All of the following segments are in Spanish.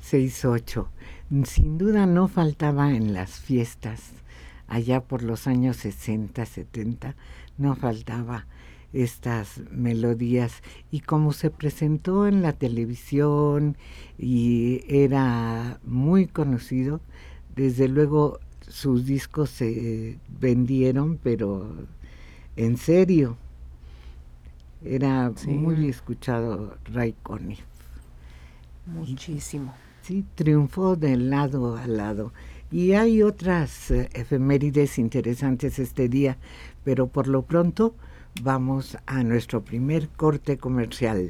6-8. Sin duda no faltaba en las fiestas, allá por los años 60, 70, no faltaba estas melodías. Y como se presentó en la televisión y era muy conocido, desde luego sus discos se vendieron, pero en serio, era Sí, muy escuchado Ray Conniff. muchísimo. Sí, triunfó de lado a lado. Y hay otras efemérides interesantes este día, pero por lo pronto vamos a nuestro primer corte comercial.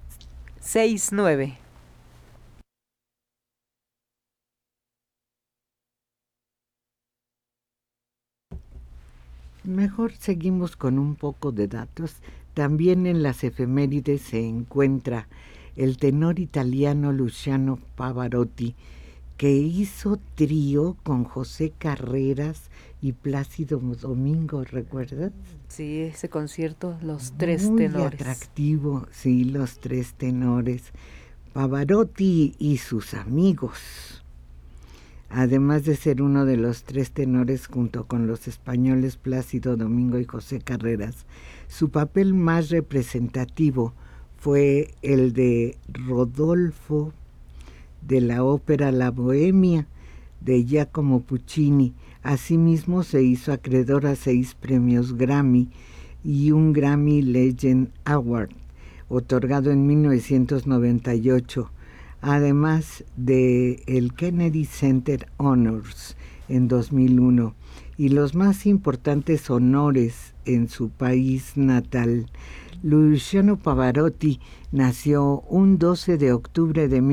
6-9. Mejor seguimos con un poco de datos. También en las efemérides se encuentra el tenor italiano Luciano Pavarotti, que hizo trío con José Carreras y Plácido Domingo, ¿recuerdas? Sí, ese concierto, los tres Muy tenores. atractivo, sí, los tres tenores. Pavarotti y sus amigos. Además de ser uno de los tres tenores junto con los españoles Plácido Domingo y José Carreras, su papel más representativo fue el de Rodolfo de la ópera La Bohemia de Giacomo Puccini. Asimismo se hizo acreedor a 6 premios Grammy y un Grammy Legend Award, otorgado en 1998, además de el Kennedy Center Honors en 2001 y los más importantes honores en su país natal. Luciano Pavarotti nació un 12 de octubre de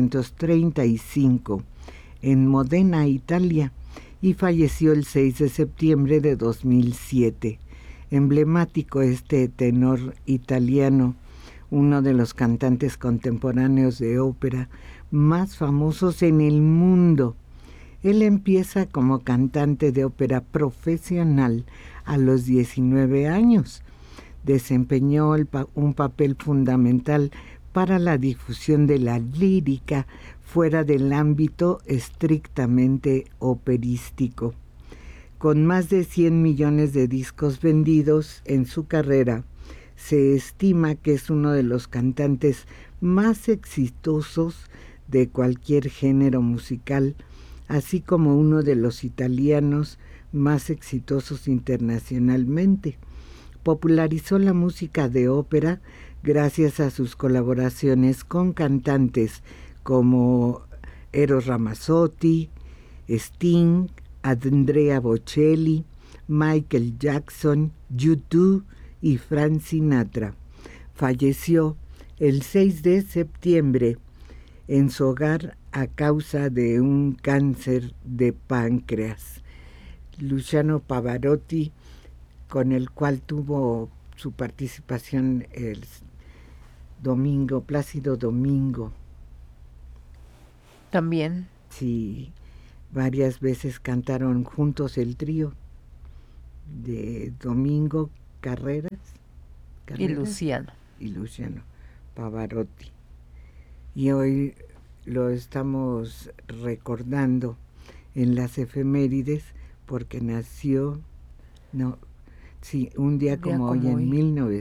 1935 en Modena, Italia, y falleció el 6 de septiembre de 2007. Emblemático este tenor italiano, uno de los cantantes contemporáneos de ópera más famosos en el mundo. Él empieza como cantante de ópera profesional a los 19 años. Desempeñó un papel fundamental para la difusión de la lírica fuera del ámbito estrictamente operístico. Con más de 100 millones de discos vendidos en su carrera, se estima que es uno de los cantantes más exitosos de cualquier género musical, así como uno de los italianos más exitosos internacionalmente. Popularizó la música de ópera gracias a sus colaboraciones con cantantes como Eros Ramazzotti, Sting, Andrea Bocelli, Michael Jackson, U2 y Frank Sinatra. Falleció el 6 de septiembre en su hogar a causa de un cáncer de páncreas. Luciano Pavarotti, con el cual tuvo su participación el domingo, Plácido Domingo. También. Sí, varias veces cantaron juntos el trío de Domingo Carreras Y Luciano. Y Luciano Pavarotti. Y hoy lo estamos recordando en las efemérides porque nació, un día como hoy en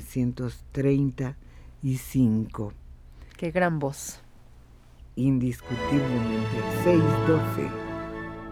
1935. Qué gran voz. Indiscutiblemente, 6-12.